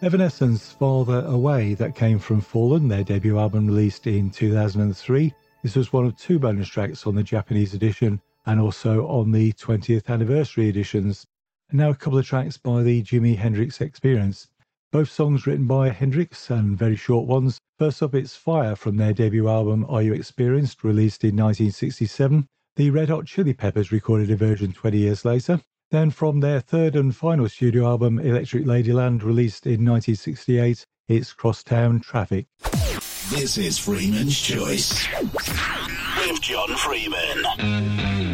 Evanescence, Farther Away, that came from Fallen, their debut album released in 2003. This was one of two bonus tracks on the Japanese edition and also on the 20th anniversary editions. And now a couple of tracks by the Jimi Hendrix Experience. Both songs written by Hendrix and very short ones. First up, it's Fire from their debut album Are You Experienced, released in 1967. The Red Hot Chili Peppers recorded a version 20 years later. Then from their third and final studio album, Electric Ladyland, released in 1968, it's Crosstown Traffic. This is Freeman's Choice with John Freeman.